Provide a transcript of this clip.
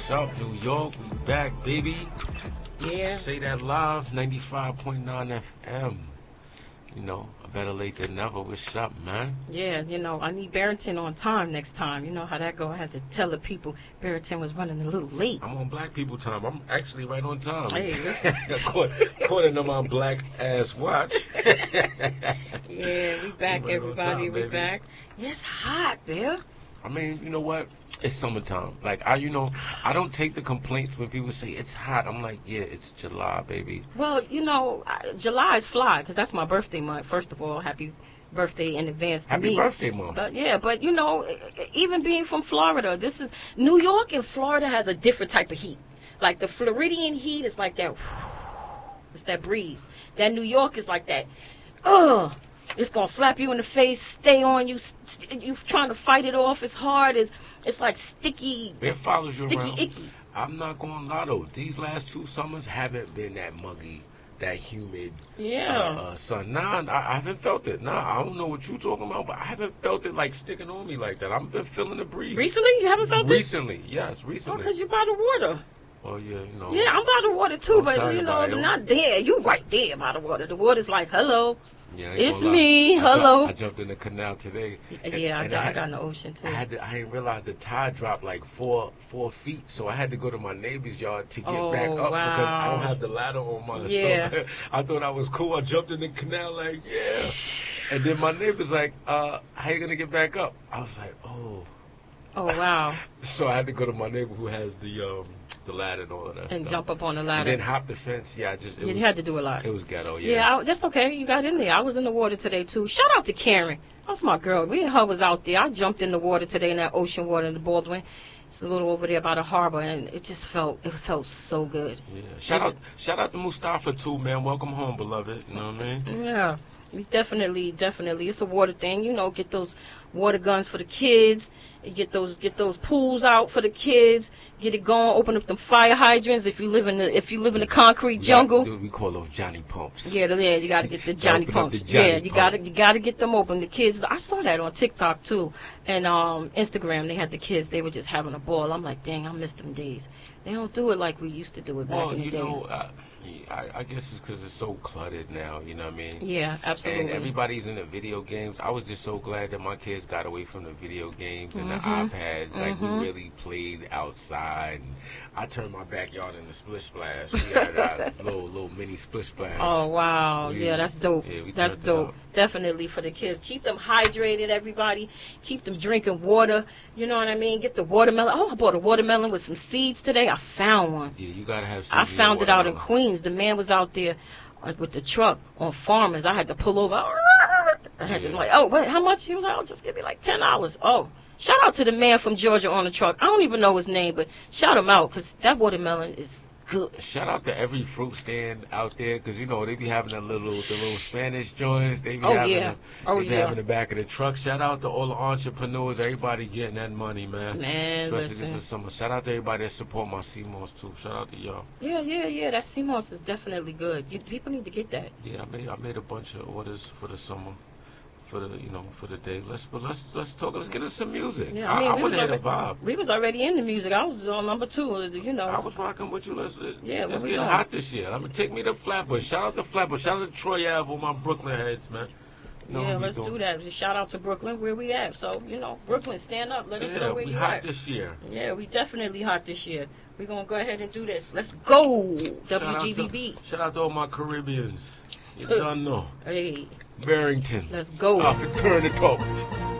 What's up, New York? We back, baby. Yeah. Say that live, 95.9 FM. You know, better late than never. What's up, man? Yeah, I need Barrington on time next time. You know how that go. I had to tell the people Barrington was running a little late. I'm on black people time. I'm actually right on time. Hey, listen. According to my black ass watch. Yeah, we back, Right on everybody. time, We baby. back. Yeah, it's hot, Bill. I mean, you know what? It's summertime. Like, I don't take the complaints when people say it's hot. I'm like, yeah, it's July, baby. Well, July is fly because that's my birthday month. First of all, happy birthday in advance to me. Happy birthday, Mom. But even being from Florida, New York and Florida has a different type of heat. Like the Floridian heat is like that. It's that breeze. That New York is like that. It's gonna slap you in the face, stay on you. You trying to fight it off. It's hard. It's like sticky. It follows you sticky around. icky. I'm not gonna lie though. These last 2 summers haven't been that muggy, that humid. Yeah. Sun. Nah, I haven't felt it. Nah, I don't know what you talking about, but I haven't felt it like sticking on me like that. I've been feeling the breeze. Recently, you haven't felt it? Recently, yes, Oh, recently. because you're by the water. Well, yeah, you know. Yeah, I'm by the water too, I'm but tired about it. not there. You right there by the water. The water's like, hello, Yeah, I ain't it's gonna lie. me, I hello. I jumped in the canal today. Yeah, and I got in the ocean too. I didn't realize the tide dropped like 4 feet, so I had to go to my neighbor's yard to get back up because I don't wow. have the ladder on my. Yeah. So I thought I was cool. I jumped in the canal like yeah, and then my neighbor's like, how you gonna get back up? I was like, oh. Oh wow. So I had to go to my neighbor who has the ladder and all of that And stuff. jump up on the And ladder. then hop the fence. Yeah, You had to do a lot. it was ghetto. Yeah, that's okay. You got in there. I was in the water today too. Shout out to Karen. That's my girl. Me and her was out there. I jumped in the water today in that ocean water in the Baldwin. It's a little over there by the harbor, and it felt so good. Yeah. Shout out to Mustafa too, man. Welcome home, beloved. You know what I mean? Yeah, we definitely. It's a water thing. Get those water guns for the kids. Get those pools out for the kids. Get it going. Open up them fire hydrants if you live in the concrete jungle. Dude, we call those Johnny Pumps. Yeah, you gotta get the Johnny Open up Pumps. the Johnny You Pump. gotta get them open. The kids, I saw that on TikTok too, and Instagram. They had the kids. They were just having a ball. I'm like, dang, I missed them days. They don't do it like we used to do it back Well, in the you day. know, I guess it's because it's so cluttered now. You know what I mean? Yeah, absolutely. And everybody's in the video games. I was just so glad that my kids got away from the video games and the Mhm. iPads. Like we really played outside. And I turned my backyard into Splish Splash. We had a little mini Splish Splash. Oh wow, We- yeah, that's dope. yeah, we That's turned it dope. up. Definitely for the kids. Keep them hydrated, everybody. Keep them drinking water. You know what I mean? Get the watermelon. Oh, I bought a watermelon with some seeds today. I found one. Yeah, you gotta have. I found it out in watermelon. Queens. The man was out there with the truck on Farmers. I had to pull over. I had to Yeah. like, oh, wait, how much? He was like, oh, just give me like $10. Oh, shout out to the man from Georgia on the truck. I don't even know his name, but shout him out because that watermelon is good. Shout out to every fruit stand out there, cause they be having the little Spanish joints. They be Oh, having yeah. them, Oh, they be yeah. having the back of the truck. Shout out to all the entrepreneurs, everybody getting that money, man. Man, Especially listen. for summer. Shout out to everybody that support my CMOS too. Shout out to y'all. Yeah. That CMOS is definitely good. People need to get that. Yeah, I made a bunch of orders for the summer. For the day. Let's talk. Let's get into some music. Yeah, I mean, I we want was to hear already, the vibe. we was already in the music. I was on number 2. I was rocking with you. Let's Yeah, let's what we get doing? hot this year. Take me to Flatbush. Shout out to Flatbush. Shout out to Troy Ave, all my Brooklyn heads, man. You know Yeah, what we let's doing. do that. Just shout out to Brooklyn, where we at. So, Brooklyn, stand up. Let us Yeah, know where we you hot at. this year. Yeah, we definitely hot this year. We're going to go ahead and do this. Let's go, WGBB. Shout out to all my Caribbeans. You done know. Hey, Barrington. let's go. Off and turn it up.